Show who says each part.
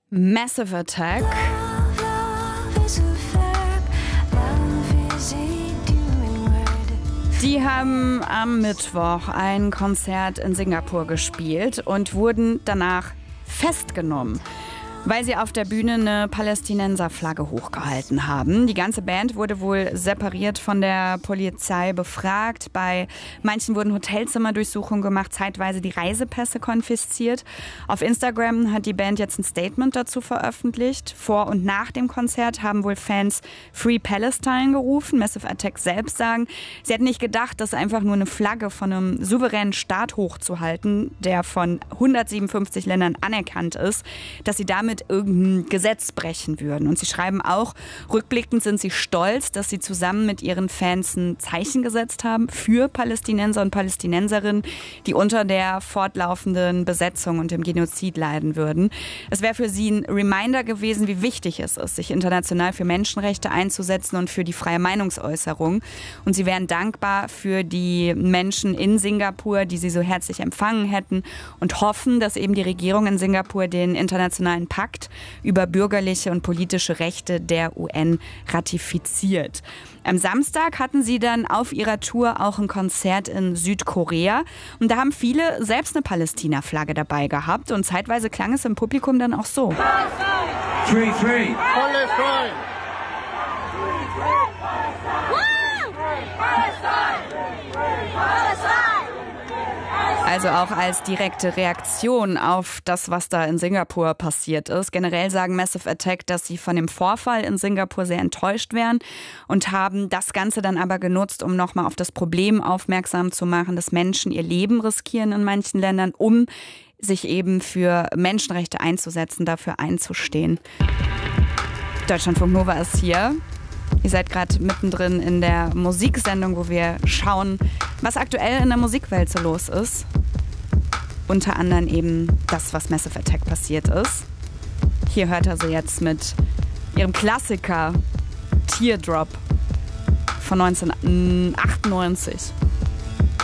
Speaker 1: Massive Attack. Die haben am Mittwoch ein Konzert in Singapur gespielt und wurden danach festgenommen, weil sie auf der Bühne eine Palästinenserflagge hochgehalten haben. Die ganze Band wurde wohl separiert von der Polizei befragt. Bei manchen wurden Hotelzimmerdurchsuchungen gemacht, zeitweise die Reisepässe konfisziert. Auf Instagram hat die Band jetzt ein Statement dazu veröffentlicht. Vor und nach dem Konzert haben wohl Fans Free Palestine gerufen. Massive Attack selbst sagen, sie hätten nicht gedacht, dass einfach nur eine Flagge von einem souveränen Staat hochzuhalten, der von 157 Ländern anerkannt ist, dass sie damit irgendein Gesetz brechen würden. Und sie schreiben auch, rückblickend sind sie stolz, dass sie zusammen mit ihren Fans ein Zeichen gesetzt haben für Palästinenser und Palästinenserinnen, die unter der fortlaufenden Besetzung und dem Genozid leiden würden. Es wäre für sie ein Reminder gewesen, wie wichtig es ist, sich international für Menschenrechte einzusetzen und für die freie Meinungsäußerung. Und sie wären dankbar für die Menschen in Singapur, die sie so herzlich empfangen hätten, und hoffen, dass eben die Regierung in Singapur den internationalen Pakt über bürgerliche und politische Rechte der UN ratifiziert. Am Samstag hatten sie dann auf ihrer Tour auch ein Konzert in Südkorea. Und da haben viele selbst eine Palästina-Flagge dabei gehabt. Und zeitweise klang es im Publikum dann auch so.
Speaker 2: Free, free.
Speaker 1: Also auch als direkte Reaktion auf das, was da in Singapur passiert ist. Generell sagen Massive Attack, dass sie von dem Vorfall in Singapur sehr enttäuscht wären und haben das Ganze dann aber genutzt, um nochmal auf das Problem aufmerksam zu machen, dass Menschen ihr Leben riskieren in manchen Ländern, um sich eben für Menschenrechte einzusetzen, dafür einzustehen. Deutschlandfunk Nova ist hier. Ihr seid gerade mittendrin in der Musiksendung, wo wir schauen, was aktuell in der Musikwelt so los ist. Unter anderem eben das, was Massive Attack passiert ist. Hier hört er sie jetzt mit ihrem Klassiker Teardrop von 1998.